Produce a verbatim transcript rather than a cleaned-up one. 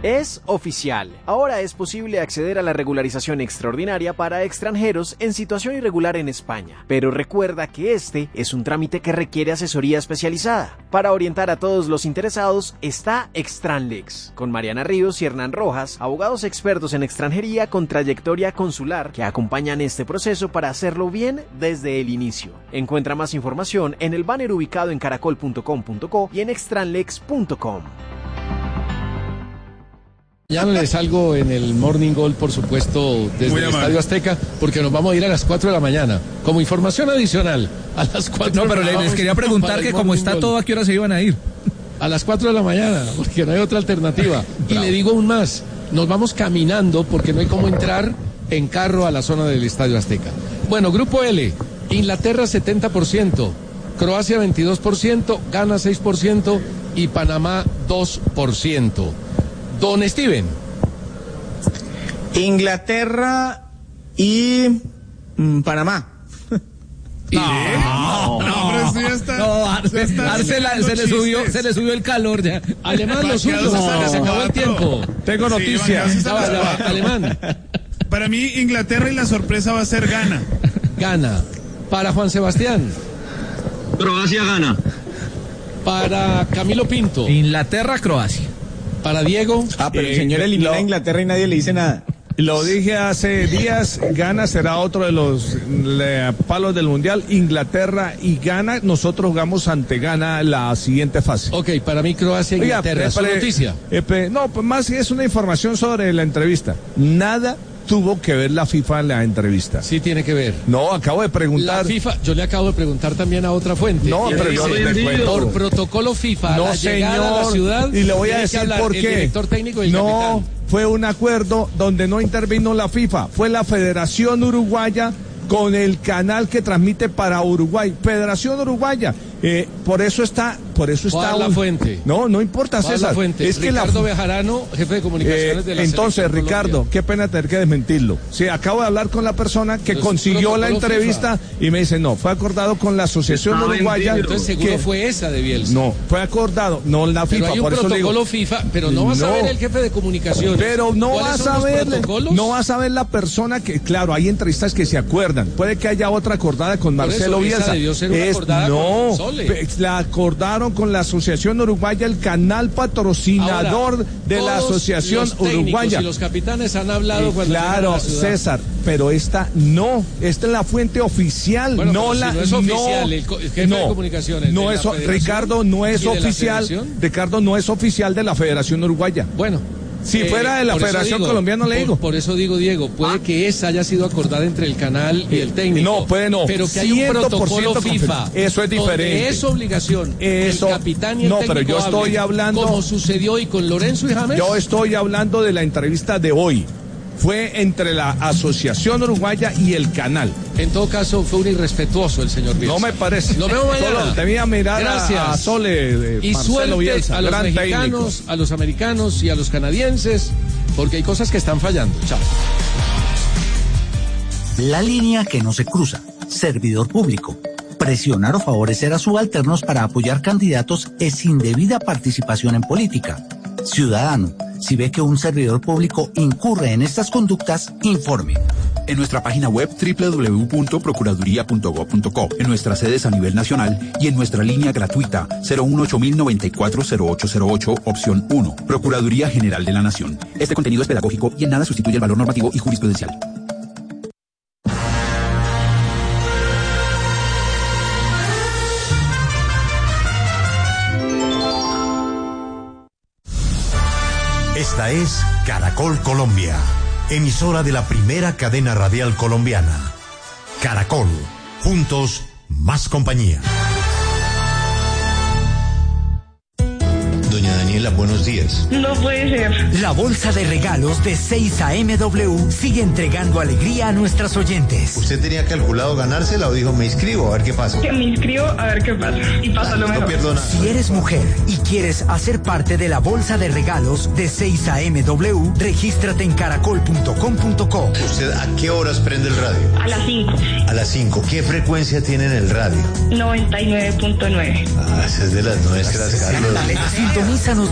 Es oficial. Ahora es posible acceder a la regularización extraordinaria para extranjeros en situación irregular en España. Pero recuerda que este es un trámite que requiere asesoría especializada. Para orientar a todos los interesados está Extranlex, con Mariana Ríos y Hernán Rojas, abogados expertos en extranjería con trayectoria consular que acompañan este proceso para hacerlo bien desde el inicio. Encuentra más información en el banner ubicado en caracol punto com punto co y en extranlex punto com. Ya no les salgo en el Morning Gold, por supuesto, desde el Estadio Azteca, porque nos vamos a ir a las cuatro de la mañana. Como información adicional, a las cuatro. No, pero les quería preguntar que como está todo, ¿a qué hora se iban a ir? A las cuatro de la mañana, porque no hay otra alternativa. Y le digo aún más, nos vamos caminando porque no hay cómo entrar en carro a la zona del Estadio Azteca. Bueno, Grupo L, Inglaterra setenta por ciento, Croacia veintidós por ciento, Ghana seis por ciento y Panamá dos por ciento. Don Steven. Inglaterra y mm, Panamá. No, no, no, pero sí está, no, Arce, Arce la, se, le subió, se le subió el calor ya. Alemán, los suyos, no, se acabó el tiempo. Tengo noticias. Sí, Alemán. Para mí, Inglaterra y la sorpresa va a ser Ghana. Ghana. Para Juan Sebastián. Croacia, Ghana. Para Camilo Pinto. Inglaterra, Croacia. Para Diego. Ah, pero el señor elimina a Inglaterra y nadie le dice nada. Lo dije hace días, Ghana será otro de los le, palos del Mundial. Inglaterra y Ghana, nosotros jugamos ante Ghana la siguiente fase. Ok, para mí Croacia y Inglaterra, ¿es una noticia? Eh, pe, no, pues más es una información sobre la entrevista. Nada tuvo que ver la FIFA en la entrevista. Sí tiene que ver. No, acabo de preguntar. La FIFA, yo le acabo de preguntar también a otra fuente. No, pero yo le cuento. Por protocolo FIFA, no, a la señor, llegada a la ciudad, y le voy a decir por qué. El director técnico y el no, capitán. Fue un acuerdo donde no intervino la FIFA, fue la Federación Uruguaya con el canal que transmite para Uruguay, Federación Uruguaya. Eh, por eso está, por eso está la un... fuente. No, no importa, César. La fuente. Es que Ricardo la... Bejarano, jefe de comunicaciones eh, de la Entonces, Ricardo, Colombia. Qué pena tener que desmentirlo. Sí, acabo de hablar con la persona que Entonces, consiguió la entrevista FIFA. Y me dice, no, fue acordado con la Asociación no, Uruguaya. Entonces seguro que... fue esa de Bielsa. No, fue acordado, no la FIFA. Pero hay un por protocolo eso digo, FIFA, pero no va a saber no, el jefe de comunicaciones. Pero no va a saber, no va a saber la persona que, claro, hay entrevistas que se acuerdan. Puede que haya otra acordada con Marcelo eso, Bielsa. Debió ser una es, acordada no, con Sole. La acordaron con la Asociación Uruguaya, el canal patrocinador Ahora, de la Asociación los Uruguaya. Y los capitanes han hablado eh, cuando claro, César, pero esta no, esta es la fuente oficial, bueno, no la si no es oficial, no, el, el jefe no, de comunicaciones. No de es, la Ricardo no es oficial, Ricardo no es oficial de la Federación Uruguaya. Bueno. Si eh, fuera de la Federación digo, Colombiana, le digo. Por, por eso digo, Diego, puede ah. que esa haya sido acordada entre el canal y el técnico. No, puede no. Pero que hay un protocolo FIFA. Eso es diferente. Es obligación. Eso. El capitán y el no, técnico pero yo estoy hablando. Como sucedió hoy con Lorenzo y James. Yo estoy hablando de la entrevista de hoy. Fue entre la Asociación Uruguaya y el canal. En todo caso, fue un irrespetuoso el señor Bielsa. No me parece. Lo vemos mañana. Solo debía mirar Gracias. a, a Sole, eh, y Marcelo suerte Bielsa, a los gran mexicanos, técnico. a los americanos y a los canadienses, porque hay cosas que están fallando. Chao. La línea que no se cruza. Servidor público. Presionar o favorecer a subalternos para apoyar candidatos es indebida participación en política. Ciudadano, si ve que un servidor público incurre en estas conductas, informe. En nuestra página web doble u doble u doble u punto procuraduría punto gob punto co, en nuestras sedes a nivel nacional y en nuestra línea gratuita cero uno ocho mil noventa y cuatro cero ocho cero ocho, opción uno. Procuraduría General de la Nación. Este contenido es pedagógico y en nada sustituye el valor normativo y jurisprudencial. Esta es Caracol Colombia, emisora de la primera cadena radial colombiana. Caracol, juntos, más compañía. Doña Daniela, buenos días. No puede ser. La bolsa de regalos de seis A M W sigue entregando alegría a nuestras oyentes. ¿Usted tenía calculado ganársela o dijo me inscribo a ver qué pasa? Que me inscribo a ver qué pasa. Y pasa lo mejor. No pierdo nada. Si eres mujer y quieres hacer parte de la bolsa de regalos de seis A M W, regístrate en caracol punto com punto co. ¿Usted a qué horas prende el radio? A las cinco. A las cinco. ¿Qué frecuencia tiene en el radio? noventa y nueve punto nueve. Ah, esa es de las nuestras, Carlos. Sintonízanos